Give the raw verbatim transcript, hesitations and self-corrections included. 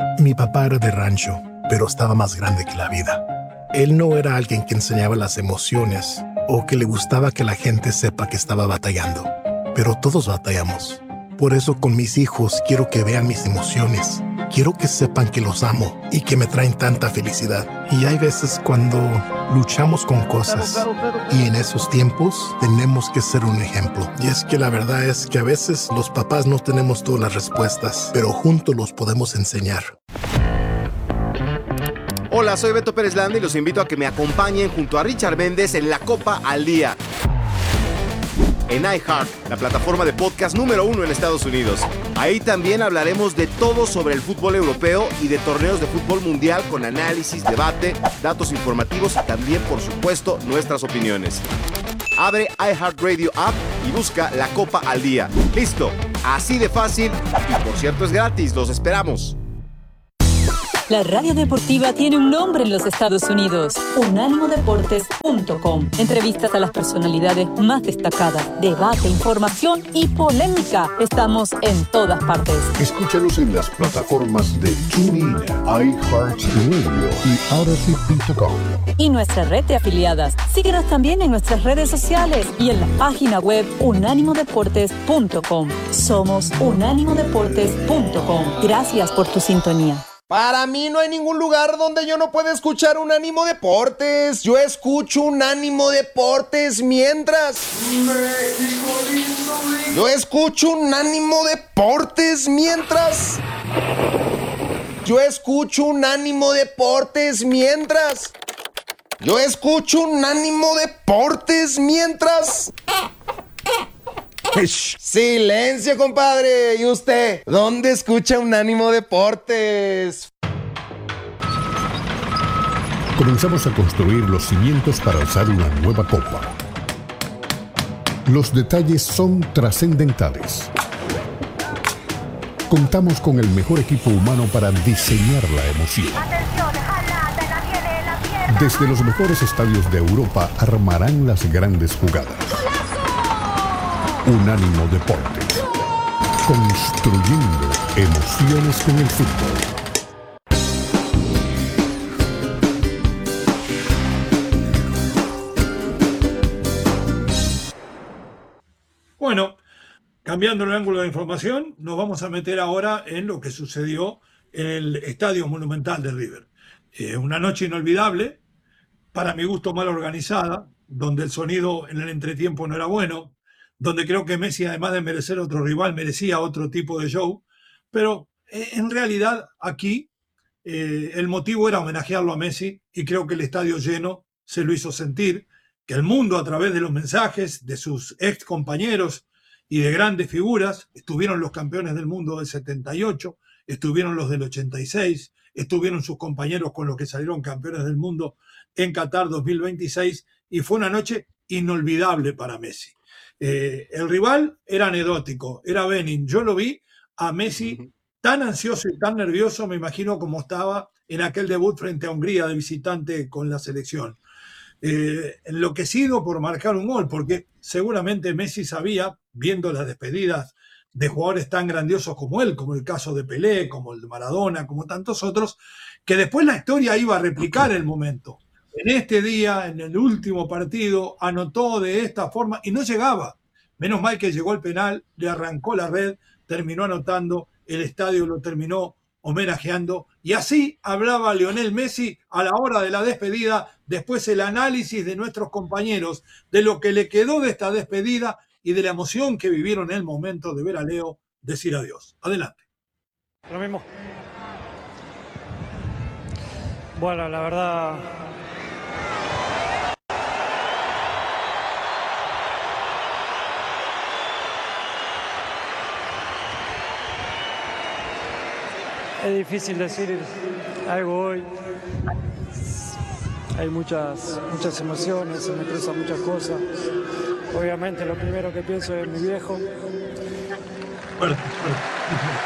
Mi papá era de rancho, pero estaba más grande que la vida. Él no era alguien que enseñaba las emociones o que le gustaba que la gente sepa que estaba batallando. Pero todos batallamos. Por eso con mis hijos quiero que vean mis emociones. Quiero que sepan que los amo y que me traen tanta felicidad. Y hay veces cuando luchamos con cosas y en esos tiempos tenemos que ser un ejemplo. Y es que la verdad es que a veces los papás no tenemos todas las respuestas, pero juntos los podemos enseñar. Hola, soy Beto Pérez Landa y los invito a que me acompañen junto a Richard Méndez en La Copa al Día, en iHeart, la plataforma de podcast número uno en Estados Unidos. Ahí también hablaremos de todo sobre el fútbol europeo y de torneos de fútbol mundial con análisis, debate, datos informativos y también, por supuesto, nuestras opiniones. Abre iHeartRadio App y busca La Copa al Día. ¡Listo! Así de fácil y, por cierto, es gratis. ¡Los esperamos! La radio deportiva tiene un nombre en los Estados Unidos: unánimo deportes punto com. Entrevistas a las personalidades más destacadas, debate, información y polémica. Estamos en todas partes. Escúchanos en las plataformas de TuneIn, iHeartRadio y Odyssey punto com. Y nuestra red de afiliadas. Síguenos también en nuestras redes sociales y en la página web unánimo deportes punto com. Somos unánimo deportes punto com. Gracias por tu sintonía. Para mí no hay ningún lugar donde yo no pueda escuchar Unánimo Deportes. Yo escucho Unánimo Deportes mientras... Yo escucho Unánimo Deportes mientras... Yo escucho Unánimo Deportes mientras... Yo escucho Unánimo Deportes mientras... Silencio, compadre. ¿Y usted? ¿Dónde escucha Unánimo Deportes? Comenzamos a construir los cimientos para alzar una nueva copa. Los detalles son trascendentales. Contamos con el mejor equipo humano para diseñar la emoción. Desde los mejores estadios de Europa armarán las grandes jugadas. Unánimo Deportes, construyendo emociones con el fútbol. Bueno, cambiando el ángulo de información, nos vamos a meter ahora en lo que sucedió en el Estadio Monumental de River. Eh, una noche inolvidable, para mi gusto mal organizada, donde el sonido en el entretiempo no era bueno, donde creo que Messi, además de merecer otro rival, merecía otro tipo de show, pero eh, en realidad aquí eh, el motivo era homenajearlo a Messi y creo que el estadio lleno se lo hizo sentir, que el mundo a través de los mensajes de sus ex compañeros y de grandes figuras, estuvieron los campeones del mundo del setenta y ocho, estuvieron los del ochenta y seis, estuvieron sus compañeros con los que salieron campeones del mundo en Qatar dos mil veintiséis y fue una noche inolvidable para Messi. Eh, el rival era anecdótico, era Benin. Yo lo vi a Messi uh-huh. tan ansioso y tan nervioso, me imagino como estaba en aquel debut frente a Hungría de visitante con la selección. Eh, enloquecido por marcar un gol, porque seguramente Messi sabía, viendo las despedidas de jugadores tan grandiosos como él, como el caso de Pelé, como el de Maradona, como tantos otros, que después la historia iba a replicar el momento. En este día, en el último partido, anotó de esta forma y no llegaba. Menos mal que llegó el penal, le arrancó la red, terminó anotando, el estadio lo terminó homenajeando. Y así hablaba Lionel Messi a la hora de la despedida, después el análisis de nuestros compañeros, de lo que le quedó de esta despedida y de la emoción que vivieron en el momento de ver a Leo decir adiós. Adelante. Lo mismo. Bueno, la verdad... Es difícil decir algo hoy. Hay muchas, muchas emociones, se me cruzan muchas cosas. Obviamente lo primero que pienso es mi viejo. Bueno, bueno.